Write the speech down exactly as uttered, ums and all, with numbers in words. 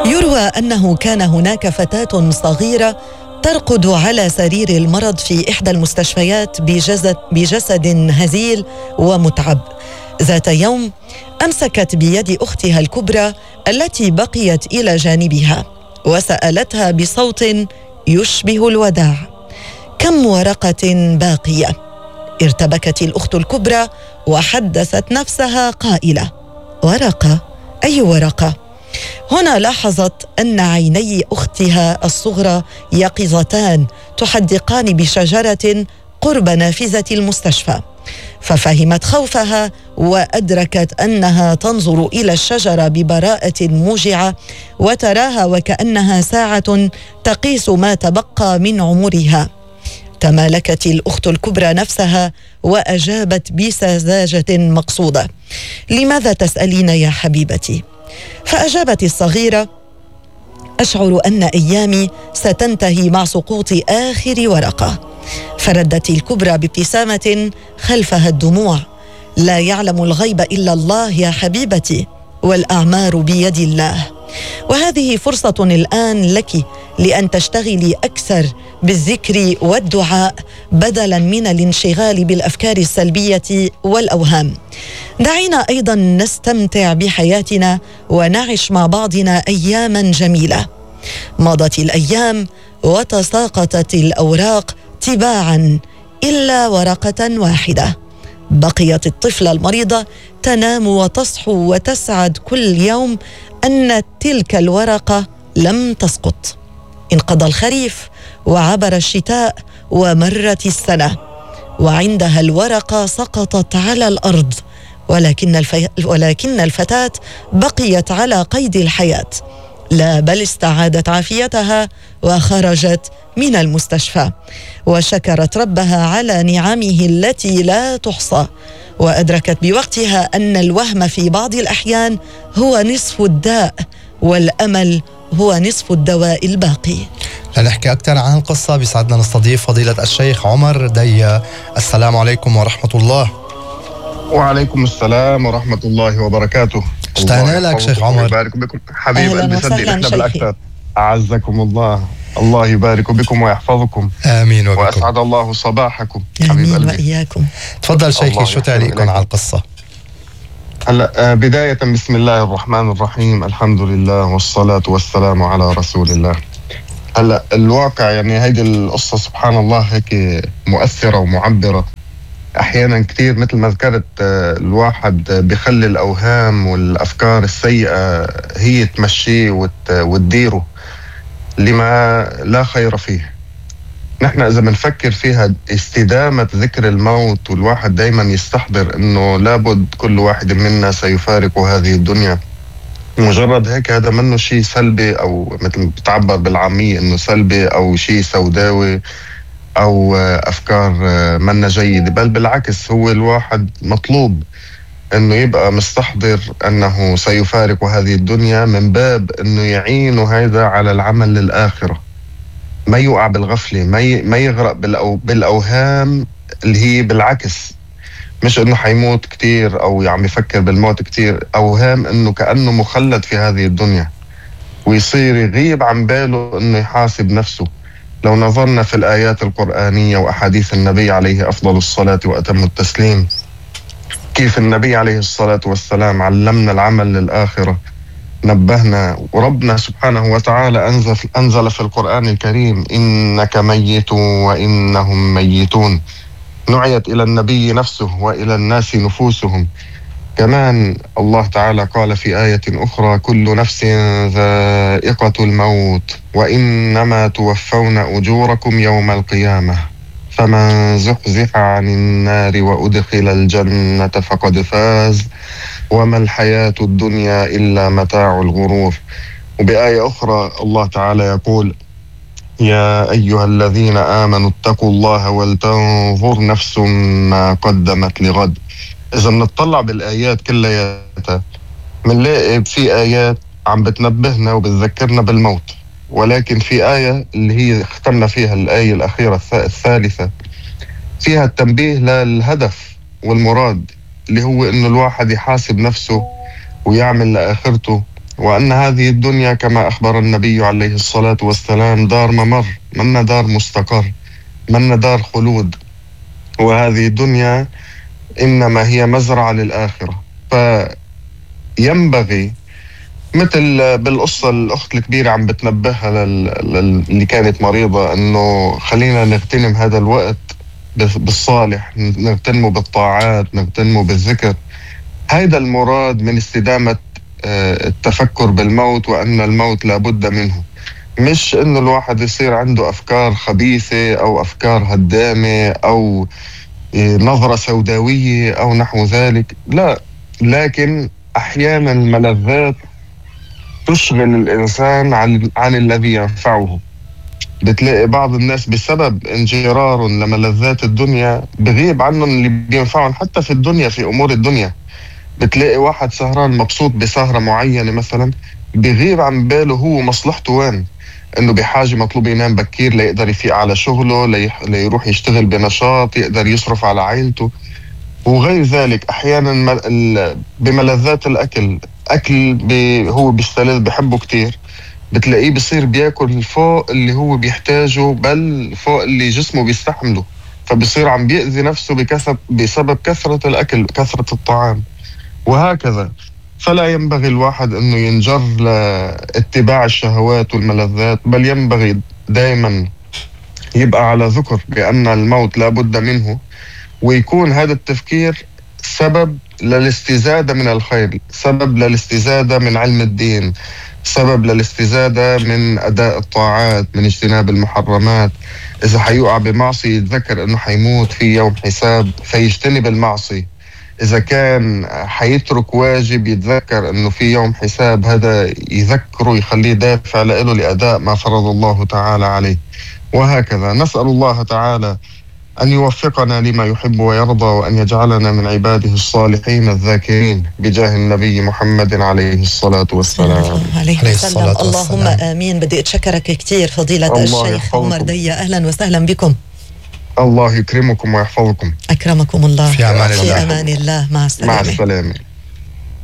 يروى أنه كان هناك فتاة صغيرة ترقد على سرير المرض في إحدى المستشفيات بجسد, بجسد هزيل ومتعب. ذات يوم أمسكت بيد أختها الكبرى التي بقيت إلى جانبها وسألتها بصوت يشبه الوداع: كم ورقة باقية؟ ارتبكت الأخت الكبرى وحدثت نفسها قائلة: ورقة؟ أي ورقة؟ هنا لاحظت أن عيني أختها الصغرى يقظتان تحدقان بشجرة قرب نافذة المستشفى، ففهمت خوفها وأدركت أنها تنظر إلى الشجرة ببراءة موجعة وتراها وكأنها ساعة تقيس ما تبقى من عمرها. تمالكت الأخت الكبرى نفسها وأجابت بسذاجة مقصودة: لماذا تسألين يا حبيبتي؟ فأجابت الصغيرة: أشعر أن أيامي ستنتهي مع سقوط آخر ورقة. فردت الكبرى بابتسامة خلفها الدموع: لا يعلم الغيب إلا الله يا حبيبتي، والأعمار بيد الله. وهذه فرصة الآن لك لأن تشتغلي أكثر بالذكر والدعاء بدلا من الانشغال بالأفكار السلبية والأوهام. دعينا أيضا نستمتع بحياتنا ونعيش مع بعضنا أياما جميلة. مضت الأيام وتساقطت الأوراق تباعا إلا ورقة واحدة. بقيت الطفلة المريضة تنام وتصحو وتسعد كل يوم أن تلك الورقة لم تسقط. انقضى الخريف وعبر الشتاء ومرت السنة، وعندها الورقة سقطت على الأرض، ولكن, الف... ولكن الفتاة بقيت على قيد الحياة. لا بل استعادت عافيتها وخرجت من المستشفى وشكرت ربها على نعمه التي لا تحصى، وأدركت بوقتها أن الوهم في بعض الأحيان هو نصف الداء والأمل هو نصف الدواء الباقي. لنحكي أكثر عن القصة بيسعدنا نستضيف فضيلة الشيخ عمر دية. السلام عليكم ورحمة الله. وعليكم السلام ورحمة الله وبركاته. اشتقنا لك شيخ عمر. يبارك بكم حبيب قلبي، صدق احنا بالأكثر. أعزكم الله، الله يبارك بكم ويحفظكم. آمين وبكم. وأسعد الله صباحكم. حبيب قلبي. وإياكم. تفضل شيخي، شو تعليقكم على القصة؟ هلا بداية بسم الله الرحمن الرحيم، الحمد لله والصلاة والسلام على رسول الله. هلا الواقع يعني هيدي القصة سبحان الله هيك مؤثرة ومعبرة. أحيانا كثير مثل ما ذكرت الواحد بخلي الأوهام والأفكار السيئة هي تمشيه وتديره لما لا خير فيه. نحن إذا بنفكر فيها استدامة ذكر الموت، والواحد دايما يستحضر أنه لابد كل واحد منا سيفارق هذه الدنيا، مجرد هيك هذا منه شيء سلبي أو مثل بتعبر بالعامية أنه سلبي أو شيء سوداوي أو أفكار منا جيدة، بل بالعكس هو الواحد مطلوب أنه يبقى مستحضر أنه سيفارق هذه الدنيا من باب أنه يعين هذا على العمل للآخرة، ما يوقع بالغفلة، ما ما يغرق بالأو بالأوهام اللي هي بالعكس، مش أنه حيموت كتير أو عم يفكر بالموت كتير، أوهام أنه كأنه مخلد في هذه الدنيا ويصير يغيب عن باله أنه يحاسب نفسه. لو نظرنا في الآيات القرآنية وأحاديث النبي عليه أفضل الصلاة وأتم التسليم، كيف النبي عليه الصلاة والسلام علمنا العمل للآخرة، نبهنا، وربنا سبحانه وتعالى أنزل, أنزل في القرآن الكريم: إنك ميت وإنهم ميتون. نعيت إلى النبي نفسه وإلى الناس نفوسهم. كمان الله تعالى قال في آية أخرى: كل نفس ذائقة الموت وإنما توفون أجوركم يوم القيامة فمن زحزح عن النار وأدخل الجنة فقد فاز وما الحياة الدنيا إلا متاع الغرور. وبآية أخرى الله تعالى يقول: يا أيها الذين آمنوا اتقوا الله ولتنظر نفس ما قدمت لغد. إذا بنطلع بالآيات كلياتها بنلاقي في آيات عم بتنبهنا وبتذكرنا بالموت، ولكن في آية اللي هي ختمنا فيها الآية الأخيرة الثالثة فيها التنبيه للهدف والمراد، اللي هو إنه الواحد يحاسب نفسه ويعمل لآخرته وأن هذه الدنيا كما أخبر النبي عليه الصلاة والسلام دار ممر، من دار مستقر، من دار خلود، وهذه الدنيا إنما هي مزرعة للآخرة. فينبغي مثل بالقصة الأخت الكبيرة عم بتنبهها اللي كانت مريضة، أنه خلينا نغتنم هذا الوقت بالصالح، نغتنمه بالطاعات، نغتنمه بالذكر. هذا المراد من استدامة التفكر بالموت، وأن الموت لابد منه، مش أنه الواحد يصير عنده أفكار خبيثة أو أفكار هدامة أو نظرة سوداوية أو نحو ذلك، لا. لكن أحيانا الملذات تشغل الإنسان عن, عن الذي ينفعه. بتلاقي بعض الناس بسبب انجرار لملذات الدنيا بغيب عنهم اللي بينفعهم حتى في الدنيا، في أمور الدنيا. بتلاقي واحد سهران مبسوط بسهرة معينة مثلا، بغيب عن باله هو مصلحته وين، انه بحاجة مطلوب ينام بكير ليقدر يفيق على شغله، ليح... ليروح يشتغل بنشاط، يقدر يصرف على عائلته وغير ذلك. احيانا مل... ال... بملذات الاكل، اكل ب... هو بيستلذ بحبه كتير، بتلاقيه بصير بياكل فوق اللي هو بيحتاجه، بل فوق اللي جسمه بيستحمله، فبصير عم بيأذي نفسه بكسب... بسبب كثرة الاكل، كثرة الطعام، وهكذا. فلا ينبغي الواحد أنه ينجر لاتباع الشهوات والملذات، بل ينبغي دائما يبقى على ذكر بأن الموت لا بد منه، ويكون هذا التفكير سبب للاستزادة من الخير، سبب للاستزادة من علم الدين، سبب للاستزادة من أداء الطاعات، من اجتناب المحرمات. إذا حيوقع بمعصية يتذكر أنه حيموت في يوم حساب فيجتنب المعصية. إذا كان حيترك واجب يتذكر أنه في يوم حساب، هذا يذكره يخليه دافع له لأداء ما فرض الله تعالى عليه، وهكذا. نسأل الله تعالى أن يوفقنا لما يحب ويرضى، وأن يجعلنا من عباده الصالحين الذاكرين بجاه النبي محمد عليه الصلاة والسلام. عليه الصلاة والسلام. اللهم آمين. بدي أتشكرك كثير فضيلة الشيخ عمر دية، أهلا وسهلا بكم. الله يكرمكم ويحفظكم. أكرمكم الله. في أمان الله. في أمان الله. مع السلامة. مع السلامة.